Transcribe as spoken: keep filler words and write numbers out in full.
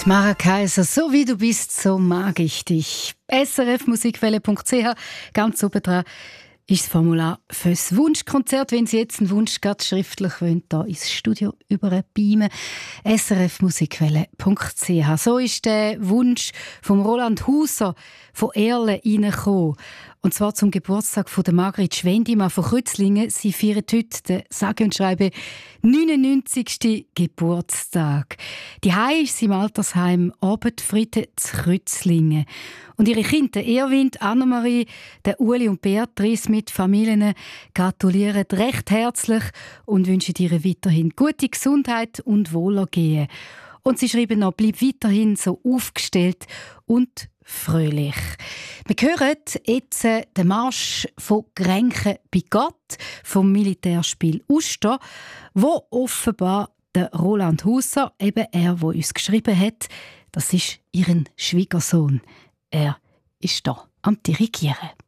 Die Mara Kaiser, so wie du bist, so mag ich dich. S R F Musikwelle Punkt C H, ganz oben dran ist das Formular fürs Wunschkonzert. Wenn Sie jetzt einen Wunsch gerade schriftlich wollen, da ins Studio überbeamen. S R F Musikwelle Punkt C H. So ist der Wunsch von Roland Huser von Erlen reingekommen. Und zwar zum Geburtstag von der Margrit Schwendimann von Krützlingen. Sie feiert heute den sage und schreibe neunundneunzigsten Geburtstag. Die Hause ist sie im Altersheim Abendfrieden zu Krützlingen. Und ihre Kinder, Erwin, Annemarie, der Uli und Beatrice mit Familien gratulieren recht herzlich und wünschen ihr weiterhin gute Gesundheit und Wohlergehen. Und sie schreiben noch, bleib weiterhin so aufgestellt und fröhlich. Wir hören jetzt den Marsch von Grenchen bei Gott vom Militärspiel Uster, wo offenbar der Roland Huser, eben er, der uns geschrieben hat, das ist ihren Schwiegersohn. Er ist da am Dirigieren.